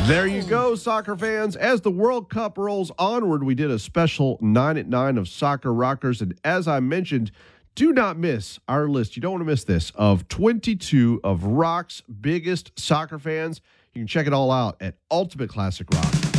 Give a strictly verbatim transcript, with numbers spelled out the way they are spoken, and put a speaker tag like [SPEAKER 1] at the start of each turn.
[SPEAKER 1] There you go, soccer fans. As the World Cup rolls onward, we did a special nine at nine of Soccer Rockers. And as I mentioned, do not miss our list. You don't want to miss this of twenty-two of Rock's biggest soccer fans. You can check it all out at Ultimate Classic Rock.